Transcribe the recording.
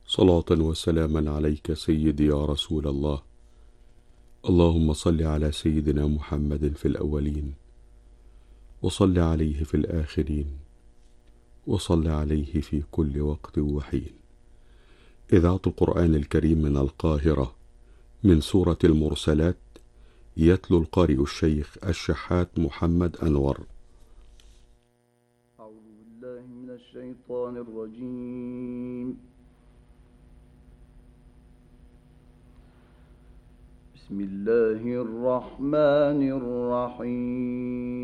صلاة وسلاما عليك سيدي يا رسول الله. اللهم صل على سيدنا محمد في الأولين، وصل عليه في الآخرين، وصل عليه في كل وقت وحين. إذاعة القرآن الكريم من القاهرة، من سورة المرسلات، يتلو القارئ الشيخ الشحات محمد أنور. أعوذ بالله من الشيطان الرجيم. بسم الله الرحمن الرحيم.